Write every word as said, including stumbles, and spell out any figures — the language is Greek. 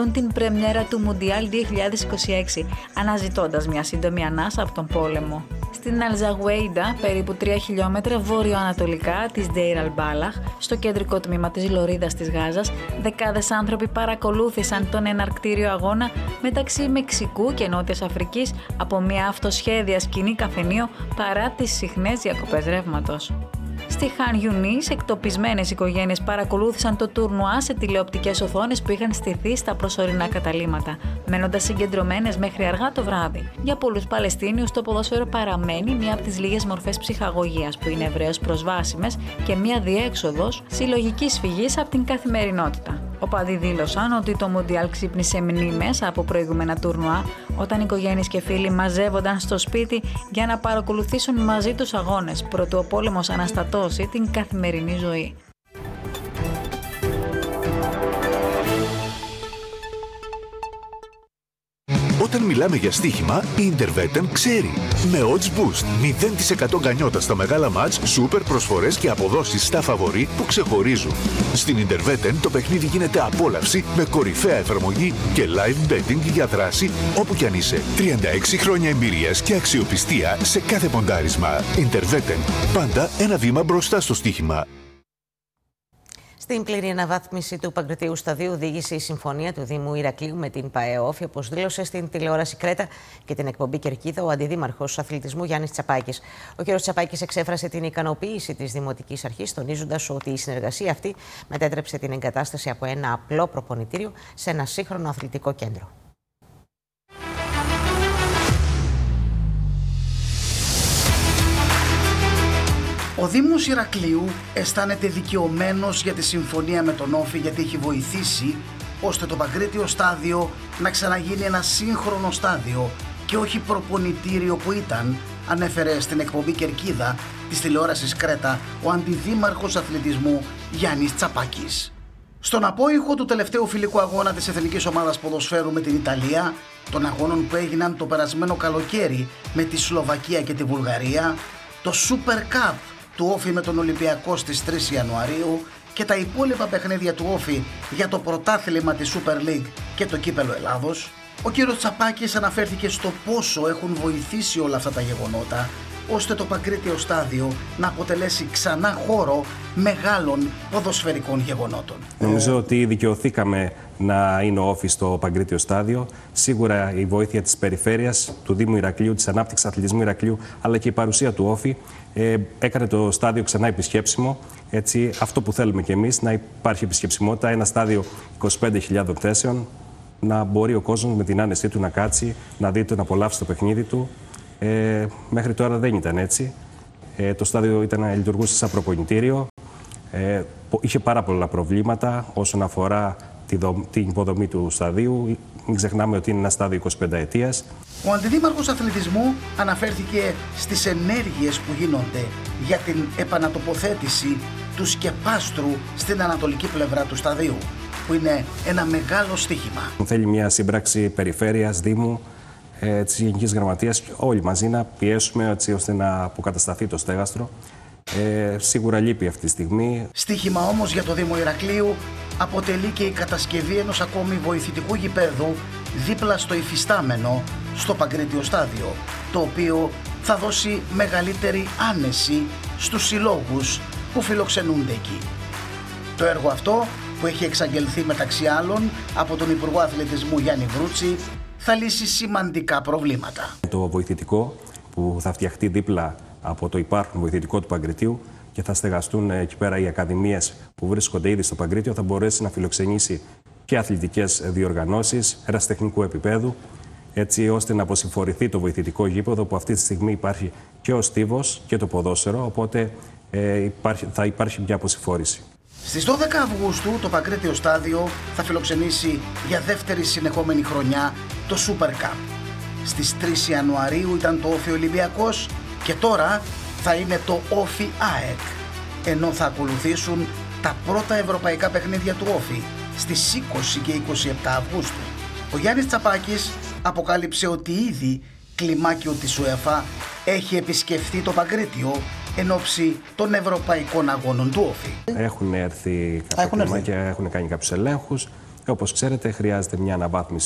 την πρεμιέρα του Μουντιάλ δύο χιλιάδες είκοσι έξι, αναζητώντας μια σύντομη ανάσα από τον πόλεμο. Στην Αλζαγουέιντα, περίπου τρία χιλιόμετρα βόρειο-ανατολικά της Ντέιρ Αλ-Μπάλαχ, στο κεντρικό τμήμα της λωρίδας της Γάζας, δεκάδες άνθρωποι παρακολούθησαν τον εναρκτήριο αγώνα μεταξύ Μεξικού και Νότιας Αφρικής από μια αυτοσχέδια σκηνή καφενείο παρά τις συχνές διακοπές ρεύματος. Στη Χαν Ιουνίς, εκτοπισμένες οικογένειες παρακολούθησαν το τουρνουά σε τηλεοπτικές οθόνες που είχαν στηθεί στα προσωρινά καταλύματα, μένοντας συγκεντρωμένες μέχρι αργά το βράδυ. Για πολλούς Παλαιστίνιους, το ποδόσφαιρο παραμένει μία από τις λίγες μορφές ψυχαγωγίας που είναι ευρέως προσβάσιμες και μία διέξοδος συλλογικής φυγής από την καθημερινότητα. Οπαδοί δήλωσαν ότι το Μουντιάλ ξύπνησε μνήμες από προηγούμενα τουρνουά, όταν οικογένειες και φίλοι μαζεύονταν στο σπίτι για να παρακολουθήσουν μαζί τους αγώνες, προτού ο πόλεμος αναστατώσει την καθημερινή ζωή. Όταν μιλάμε για στοίχημα, η Intervetten ξέρει. Με odds boost, μηδέν τοις εκατό γκανιότα στα μεγάλα μάτς, σούπερ προσφορές και αποδόσεις στα φαβορί που ξεχωρίζουν. Στην Intervetten το παιχνίδι γίνεται απόλαυση με κορυφαία εφαρμογή και live betting για δράση όπου κι αν είσαι. τριάντα έξι χρόνια εμπειρίας και αξιοπιστία σε κάθε ποντάρισμα. Intervetten. Πάντα ένα βήμα μπροστά στο στοίχημα. Στην πλήρη αναβάθμιση του Παγκρατίου Σταδίου οδήγησε η συμφωνία του Δήμου Ηρακλείου με την ΠΑΕΟΦΗ, όπως δήλωσε στην τηλεόραση Κρέτα και την εκπομπή Κερκίδα ο Αντιδήμαρχος Αθλητισμού Γιάννης Τσαπάκης. Ο κ. Τσαπάκης εξέφρασε την ικανοποίηση της Δημοτικής Αρχής, τονίζοντας ότι η συνεργασία αυτή μετέτρεψε την εγκατάσταση από ένα απλό προπονητήριο σε ένα σύγχρονο αθλητικό κέντρο. Ο Δήμος Ηρακλείου αισθάνεται δικαιωμένος για τη συμφωνία με τον Όφη, γιατί έχει βοηθήσει ώστε το Παγκρίτιο Στάδιο να ξαναγίνει ένα σύγχρονο στάδιο και όχι προπονητήριο που ήταν, ανέφερε στην εκπομπή Κερκίδα της τηλεόρασης Κρέτα ο Αντιδήμαρχος Αθλητισμού Γιάννης Τσαπάκης. Στον απόϊχο του τελευταίου φιλικού αγώνα της Εθνικής Ομάδας Ποδοσφαίρου με την Ιταλία, των αγώνων που έγιναν το περασμένο καλοκαίρι με τη Σλοβακία και τη Βουλγαρία, το Super Cup του Όφη με τον Ολυμπιακό στις τρεις Ιανουαρίου και τα υπόλοιπα παιχνίδια του Όφη για το πρωτάθλημα της Super League και το Κύπελλο Ελλάδος, ο κύριος Τσαπάκης αναφέρθηκε στο πόσο έχουν βοηθήσει όλα αυτά τα γεγονότα ώστε το Παγκρίτιο Στάδιο να αποτελέσει ξανά χώρο μεγάλων ποδοσφαιρικών γεγονότων. Νομίζω ότι δικαιωθήκαμε να είναι ο Όφη στο Παγκρίτιο Στάδιο. Σίγουρα η βοήθεια της περιφέρειας, του Δήμου Ηρακλείου, της Ανάπτυξης Αθλητισμού Ηρακλείου, αλλά και η παρουσία του Όφη ε, έκανε το στάδιο ξανά επισκέψιμο. Έτσι, αυτό που θέλουμε κι εμείς, να υπάρχει επισκεψιμότητα, ένα στάδιο είκοσι πέντε χιλιάδων θέσεων, να μπορεί ο κόσμος με την άνεσή του να κάτσει, να δει το, να απολαύσει το παιχνίδι του. Ε, μέχρι τώρα δεν ήταν έτσι. Ε, το στάδιο ήταν, λειτουργούσε σαν προπονητήριο. Ε, είχε πάρα πολλά προβλήματα όσον αφορά τη δο, την υποδομή του σταδίου. Μην ξεχνάμε ότι είναι ένα στάδιο εικοσιπενταετίας. Ο Αντιδήμαρχος Αθλητισμού αναφέρθηκε στις ενέργειες που γίνονται για την επανατοποθέτηση του σκεπάστρου στην ανατολική πλευρά του σταδίου, που είναι ένα μεγάλο στοίχημα. Θέλει μια σύμπραξη περιφέρειας, Δήμου, ε, της Γενικής Γραμματείας, όλοι μαζί να πιέσουμε έτσι ώστε να αποκατασταθεί το στέγαστρο. Ε, σίγουρα λείπει αυτή τη στιγμή. Στοίχημα όμως για το Δήμο Ηρακλείου αποτελεί και η κατασκευή ενός ακόμη βοηθητικού γηπέδου δίπλα στο υφιστάμενο στο Παγκρίτιο Στάδιο, το οποίο θα δώσει μεγαλύτερη άνεση στους συλλόγους που φιλοξενούνται εκεί. Το έργο αυτό, που έχει εξαγγελθεί μεταξύ άλλων από τον Υπουργό Αθλητισμού Γιάννη Βρούτση, θα λύσει σημαντικά προβλήματα. Το βοηθητικό που θα φτιαχτεί δίπλα από το υπάρχον βοηθητικό του Παγκριτίου και θα στεγαστούν εκεί πέρα οι ακαδημίες που βρίσκονται ήδη στο Παγκρίτιο, θα μπορέσει να φιλοξενήσει και αθλητικές διοργανώσεις ερασιτεχνικού επίπεδου, έτσι ώστε να αποσυμφορηθεί το βοηθητικό γήπεδο που αυτή τη στιγμή υπάρχει και ο στίβος και το ποδόσφαιρο, οπότε ε, υπάρχει, θα υπάρχει μια αποσυμφόρηση. Στις δώδεκα Αυγούστου το Παγκρίτιο Στάδιο θα φιλοξενήσει για δεύτερη συνεχόμενη χρονιά το Super Cup. Στις τρεις Ιανουαρίου ήταν το Όφη Ολυμπιακός και τώρα θα είναι το Όφη ΑΕΚ, ενώ θα ακολουθήσουν τα πρώτα ευρωπαϊκά παιχνίδια του Όφη στις είκοσι και είκοσι επτά Αυγούστου. Ο Γιάννης Τσαπάκης αποκάλυψε ότι ήδη κλιμάκιο της UEFA έχει επισκεφθεί το Παγκρίτιο εν ώψη των ευρωπαϊκών αγώνων του Όφη. Έχουν έρθει κάποια κλιμάκια, έχουν κάνει κάποιους ελέγχους Όπως ξέρετε, χρειάζεται μια αναβάθμιση